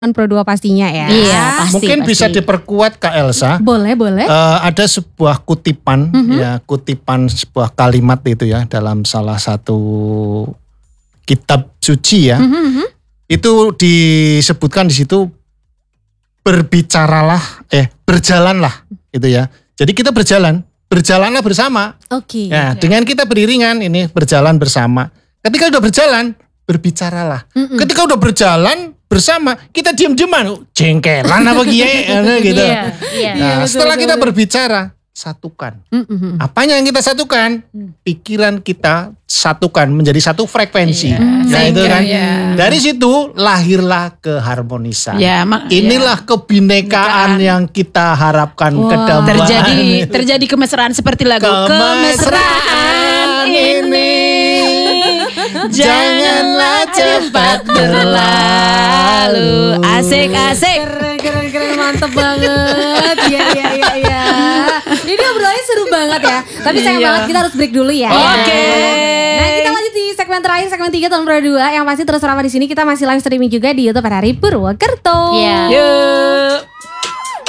Pro 2 pastinya ya. Iya, pasti. Mungkin bisa diperkuat Kak Elsa. Boleh. Ada sebuah kutipan, kutipan sebuah kalimat itu ya dalam salah satu kitab suci ya. Itu disebutkan di situ berjalanlah itu ya. Jadi kita berjalanlah bersama. Oke. Ya, dengan kita beriringan ini berjalan bersama. Ketika udah berjalan, berbicaralah. Ketika udah berjalan bersama, kita diam-diaman, jengkelan apa gitu. Iya. Nah, setelah kita berbicara, satukan. Apanya yang kita satukan? Pikiran kita satukan menjadi satu frekuensi. Nah itu kan. Dari situ lahirlah keharmonisan. Inilah kebinekaan yang kita harapkan kedamaian. Terjadi kemesraan seperti lagu Kemesraan ini janganlah cepat berlalu. Asik. Keren, mantep banget. Iya. Ini obrolannya seru banget ya. Tapi sayang banget kita harus break dulu ya. Oke. Nah, kita lanjut di segmen terakhir, segmen 3 tahun Pro 2 yang pasti terus ramah di sini. Kita masih live streaming juga di YouTube RRI Purwokerto. Yuk.